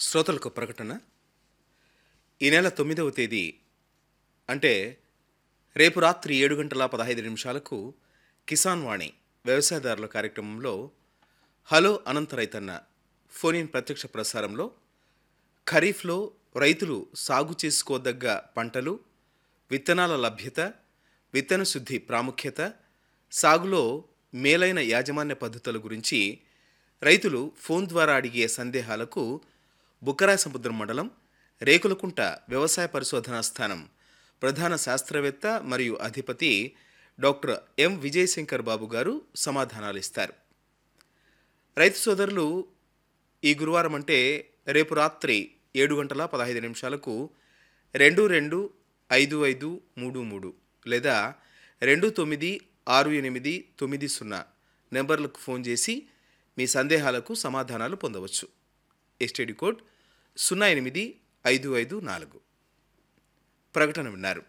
శ్రోతలకు ప్రకటన. ఈ నెల 9వ తేదీ అంటే రేపు రాత్రి 7:15 కిసాన్ వాణి వ్యవసాయదారుల కార్యక్రమంలో హలో అనంత రైతన్న ఫోన్ ఇన్ ప్రత్యక్ష ప్రసారంలో ఖరీఫ్లో రైతులు సాగు చేసుకోదగ్గ పంటలు, విత్తనాల లభ్యత, విత్తన శుద్ధి ప్రాముఖ్యత, సాగులో మేలైన యాజమాన్య పద్ధతుల గురించి రైతులు ఫోన్ ద్వారా అడిగే సందేహాలకు బుక్కరాయసముద్రం మండలం రేకులకుంట వ్యవసాయ పరిశోధనా స్థానం ప్రధాన శాస్త్రవేత్త మరియు అధిపతి డాక్టర్ ఎం విజయశంకర్ బాబు గారు సమాధానాలిస్తారు. రైతు సోదరులు ఈ గురువారం అంటే రేపు రాత్రి 7:15 225533 లేదా 296890 నెంబర్లకు ఫోన్ చేసి మీ సందేహాలకు సమాధానాలు పొందవచ్చు. STD code 08554. ప్రకటన విన్నారు.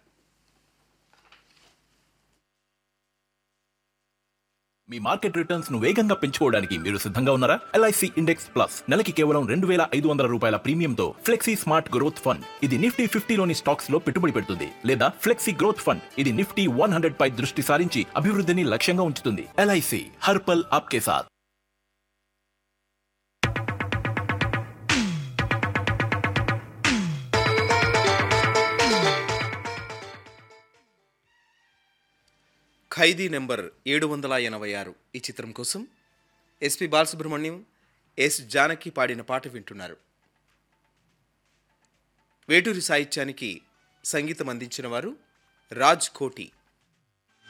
మీ మార్కెట్ రిటర్న్స్ ను వేగంగా పెంచుకోవడానికి మీరు సిద్ధంగా ఉన్నారా? LIC ఇండెక్స్ ప్లస్ నెలకి కేవలం ₹2,500 ప్రీమియంతో ఫ్లెక్సీ స్మార్ట్ గ్రోత్ ఫండ్. ఇది నిఫ్టీ 50లోని స్టాక్స్ లో పెట్టుబడి పెడుతుంది. లేదా ఫ్లెక్సీ గ్రోత్ ఫండ్, ఇది నిఫ్టీ 100 పై దృష్టి సారించి అభివృద్ధిని లక్ష్యంగా ఉంచుతుంది. LIC హర్ పల్ ఆప్కే సాథ్. ఖైదీ నెంబర్ 786 ఈ చిత్రం కోసం ఎస్పి బాలసుబ్రహ్మణ్యం, ఎస్ జానకి పాడిన పాట వింటున్నారు. వేటూరి సాహిత్యానికి సంగీతం అందించిన వారు రాజ్ కోటి.